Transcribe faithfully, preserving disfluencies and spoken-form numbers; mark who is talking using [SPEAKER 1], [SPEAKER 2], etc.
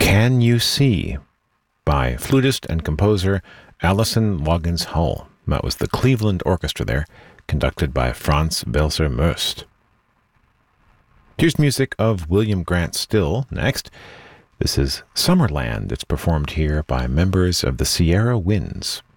[SPEAKER 1] Can You See by flutist and composer Alison Loggins Hull. That was the Cleveland Orchestra there, conducted by Franz Belser Möst. Here's music of William Grant Still next. This is Summerland. It's performed here by members of the Sierra Winds.